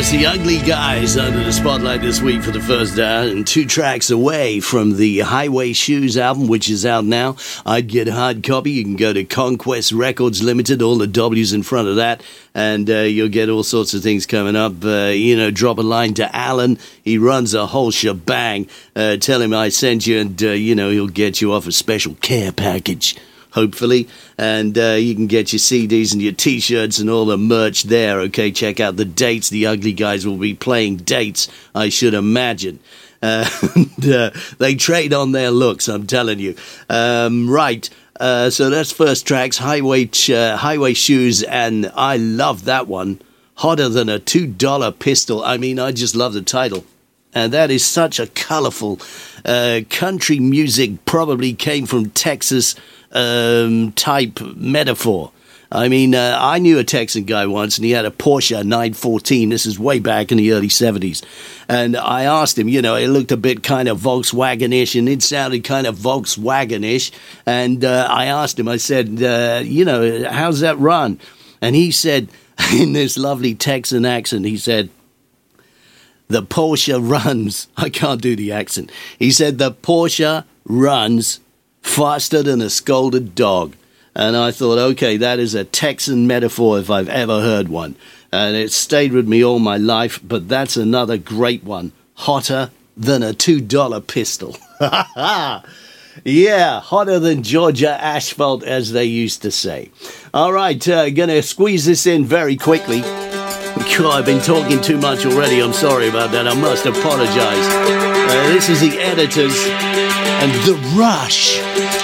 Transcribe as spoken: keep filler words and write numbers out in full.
Yes, the Ugly Guys under the spotlight this week for the first hour, and two tracks away from the Highway Shoes album, which is out now. I'd get a hard copy. You can go to Conquest Records Limited, all the W's in front of that, and uh, you'll get all sorts of things coming up. Uh, you know, drop a line to Alan. He runs a whole shebang. Uh, tell him I sent you, and, uh, you know, he'll get you off a special care package, hopefully, and uh, you can get your C Ds and your T-shirts and all the merch there, okay? Check out the dates. The Ugly Guys will be playing dates, I should imagine. Uh, and, uh, they trade on their looks, I'm telling you. Um, right, uh, so that's first tracks, Highway, uh, Highway Shoes, and I love that one. Hotter Than a two dollar Pistol. I mean, I just love the title. And that is such a colorful uh, country music, probably came from Texas um, type metaphor. I mean, uh, I knew a Texan guy once, and he had a Porsche nine fourteen. This is way back in the early seventies. And I asked him, you know, it looked a bit kind of Volkswagen-ish, and it sounded kind of Volkswagen-ish. And uh, I asked him, I said, uh, you know, how's that run? And he said, in this lovely Texan accent, he said, the Porsche runs. I can't do the accent. He said, the Porsche runs faster than a scolded dog. And I thought, okay, that is a Texan metaphor if I've ever heard one. And it stayed with me all my life, but that's another great one. Hotter than a two dollar pistol. Yeah, hotter than Georgia asphalt, as they used to say. All right, uh, gonna squeeze this in very quickly. God, I've been talking too much already. I'm sorry about that. I must apologize. Uh, this is the Editors and The Rush.